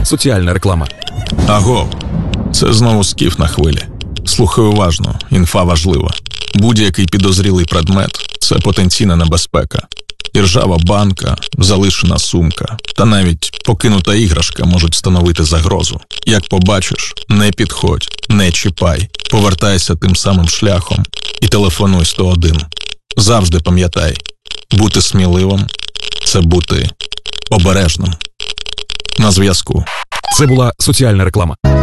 соціальна реклама. Аго, це знову Скіф на хвилі. Слухай уважно, інфа важлива. Будь-який підозрілий предмет – це потенційна небезпека. Іржава банка, залишена сумка та навіть покинута іграшка можуть становити загрозу. Як побачиш, не підходь, не чіпай, повертайся тим самим шляхом і телефонуй 101. Завжди пам'ятай, бути сміливим – це бути обережним. На зв'язку. Це була соціальна реклама.